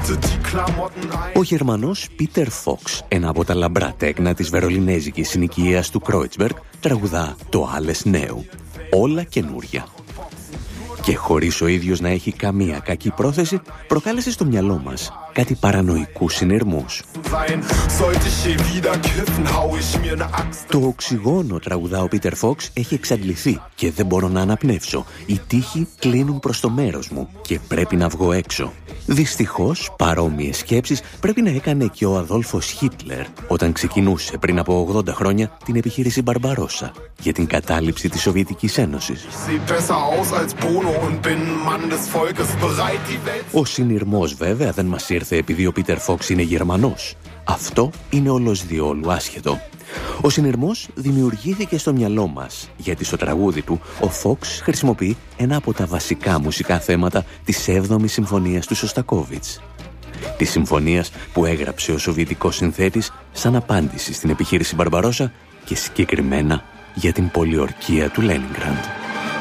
Ο Γερμανός Πίτερ Φόξ, ένα από τα λαμπρά τέκνα της βερολινέζικης συνοικίας του Κρόιτσμπεργκ, τραγουδά το «Alles Neu», όλα καινούρια. Και χωρίς ο ίδιος να έχει καμία κακή πρόθεση, προκάλεσε στο μυαλό μας κάτι παρανοϊκούς συνειρμούς. Το οξυγόνο, τραγουδά ο Πίτερ Φόξ, έχει εξαντληθεί και δεν μπορώ να αναπνεύσω. Οι τοίχοι κλείνουν προς το μέρος μου και πρέπει να βγω έξω. Δυστυχώς, παρόμοιες σκέψεις πρέπει να έκανε και ο Αδόλφος Χίτλερ όταν ξεκινούσε πριν από 80 χρόνια την επιχείρηση Μπαρμπαρόσα για την κατάληψη της Σοβιετικής Ένωσης. Ο συνειρμός βέβαια δεν μας ήρθε επειδή ο Πίτερ Φόξ είναι Γερμανός. Αυτό είναι όλος διόλου άσχετο. Ο συνειρμός δημιουργήθηκε στο μυαλό μας, γιατί στο τραγούδι του ο Φόξ χρησιμοποιεί ένα από τα βασικά μουσικά θέματα της 7ης Συμφωνίας του Σωστακόβιτς. Της συμφωνίας που έγραψε ο Σοβιετικός συνθέτης σαν απάντηση στην επιχείρηση Μπαρμπαρόσα και συγκεκριμένα για την πολιορκία του Λένινγκραντ.